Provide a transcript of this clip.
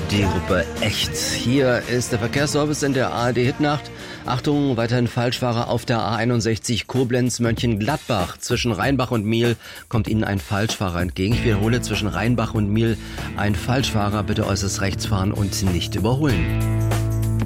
Die Gruppe Echt. Hier ist der Verkehrsservice in der ARD-Hitnacht. Achtung, weiterhin Falschfahrer auf der A61 Koblenz-Mönchengladbach. Zwischen Rheinbach und Miel kommt Ihnen ein Falschfahrer entgegen. Ich wiederhole, zwischen Rheinbach und Miel ein Falschfahrer. Bitte äußerst rechts fahren und nicht überholen.